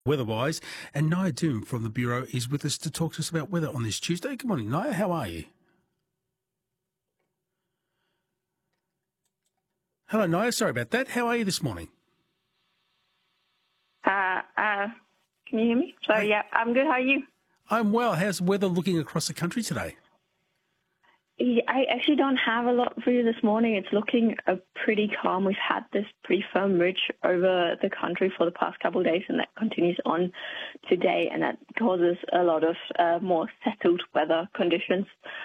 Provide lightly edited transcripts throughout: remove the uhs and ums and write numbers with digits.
weather-wise. And Nia Doom from the Bureau is with us to talk to us about weather on this Tuesday. Good morning, Nia. How are you? Hello, Nia. Sorry about that. How are you this morning? Can you hear me? Sorry, yeah, I'm good. How are you? I'm well. How's the weather looking across the country today? Yeah, I actually don't have a lot for you this morning. It's looking pretty calm. We've had this pretty firm ridge over the country for the past couple of days, and that continues on today, and that causes a lot of more settled weather conditions.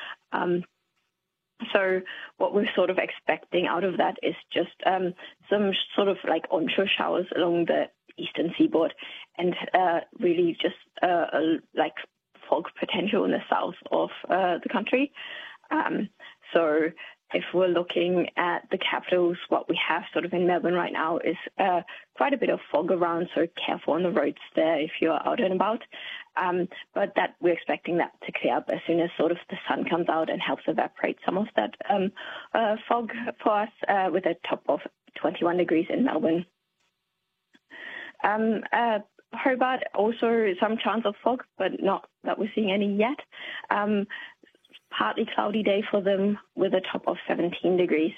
So what we're sort of expecting out of that is just some sort of like onshore showers along the eastern seaboard, and really just like fog potential in the south of the country. So if we're looking at the capitals, what we have sort of in Melbourne right now is quite a bit of fog around, so careful on the roads there if you're out and about. But that we're expecting that to clear up as soon as sort of the sun comes out and helps evaporate some of that fog for us with a top of 21 degrees in Melbourne. Hobart, also some chance of fog, but not that we're seeing any yet. Partly cloudy day for them with a top of 17 degrees.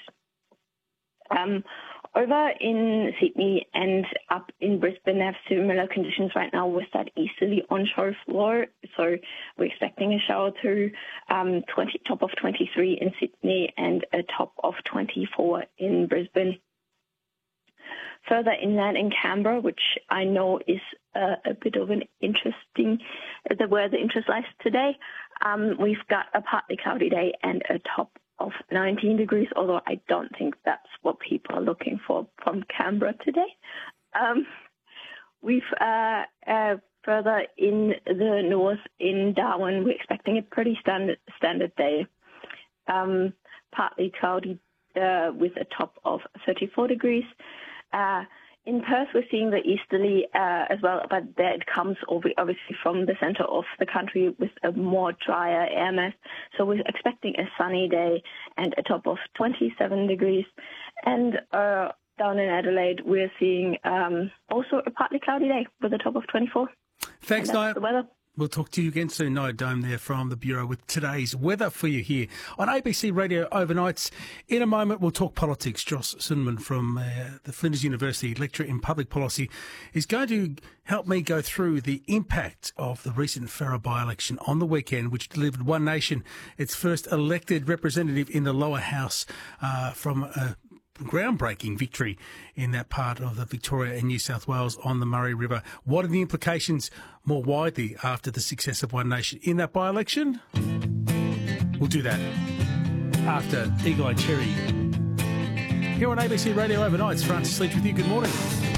Over in Sydney and up in Brisbane, they have similar conditions right now with that easterly onshore flow. So we're expecting a shower through top of 23 in Sydney and a top of 24 in Brisbane. Further inland in Canberra, which I know is a bit of an interesting, where the interest lies today, we've got a partly cloudy day and a top of 19 degrees, although I don't think that's what people are looking for from Canberra today. We've further in the north in Darwin, we're expecting a pretty standard day, partly cloudy with a top of 34 degrees. In Perth, we're seeing the easterly as well, but there it comes obviously from the centre of the country with a more drier air mass. So we're expecting a sunny day and a top of 27 degrees. And down in Adelaide, we're seeing also a partly cloudy day with a top of 24. Thanks, Nia. The weather. We'll talk to you again soon. Nia Doom there from the Bureau with today's weather for you here on ABC Radio Overnights. In a moment, we'll talk politics. Joss Cinnamon from the Flinders University, lecturer in public policy, is going to help me go through the impact of the recent Farrer by-election on the weekend, which delivered One Nation its first elected representative in the lower house from a groundbreaking victory in that part of the Victoria and New South Wales on the Murray River. What are the implications more widely after the success of One Nation in that by-election? We'll do that after Eagle Eye Cherry. Here on ABC Radio Overnights, Francis Leach with you. Good morning.